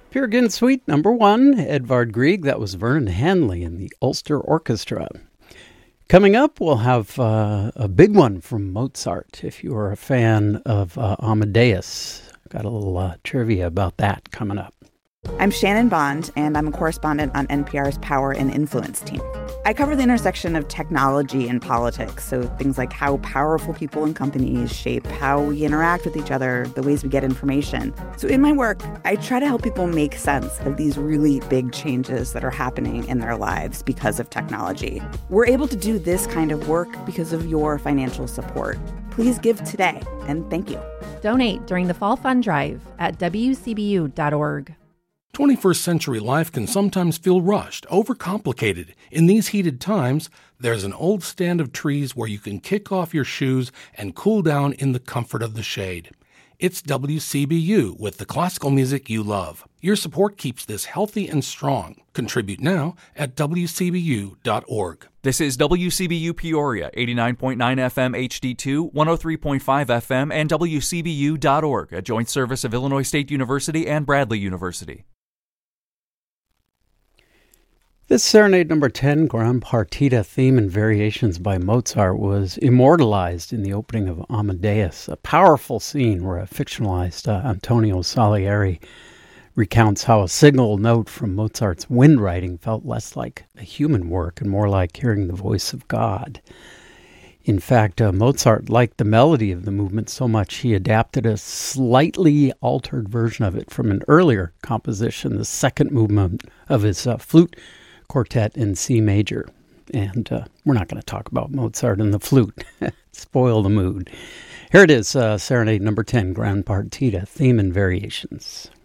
Peer Gynt Suite number 1, Edvard Grieg. That was Vernon Hanley and the Ulster Orchestra. Coming up, we'll have a big one from Mozart. If you are a fan of Amadeus, got a little trivia about that coming up. I'm Shannon Bond, and I'm a correspondent on NPR's Power and Influence team. I cover the intersection of technology and politics, so things like how powerful people and companies shape how we interact with each other, the ways we get information. So in my work, I try to help people make sense of these really big changes that are happening in their lives because of technology. We're able to do this kind of work because of your financial support. Please give today, and thank you. Donate during the Fall Fund Drive at WCBU.org. 21st century life can sometimes feel rushed, overcomplicated. In these heated times, there's an old stand of trees where you can kick off your shoes and cool down in the comfort of the shade. It's WCBU with the classical music you love. Your support keeps this healthy and strong. Contribute now at WCBU.org. This is WCBU Peoria, 89.9 FM HD2, 103.5 FM, and WCBU.org, a joint service of Illinois State University and Bradley University. This Serenade number 10, Grand Partita theme and variations by Mozart, was immortalized in the opening of Amadeus, a powerful scene where a fictionalized Antonio Salieri recounts how a single note from Mozart's wind writing felt less like a human work and more like hearing the voice of God. In fact, Mozart liked the melody of the movement so much he adapted a slightly altered version of it from an earlier composition, the second movement of his flute quartet in C major. And we're not going to talk about Mozart and the flute. Spoil the mood. Here it is, Serenade number 10, Grand Partita, theme and variations.